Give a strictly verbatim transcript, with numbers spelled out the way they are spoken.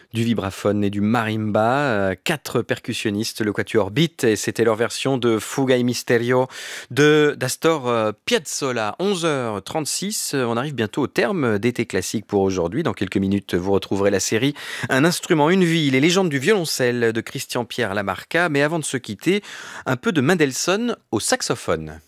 du vibraphone et du marimba, euh, quatre percussionnistes, le quatuor Beat, et c'était leur version de Fuga y Misterio de d'Astor euh, Piazzolla. onze heures trente-six, euh, on arrive bientôt au terme d'été classique pour aujourd'hui. Dans quelques minutes, vous retrouverez la série Un instrument, une vie, les légendes du violoncelle de Christian Pierre Lamarca. Mais avant de se quitter, un peu de Mendelssohn au saxophone.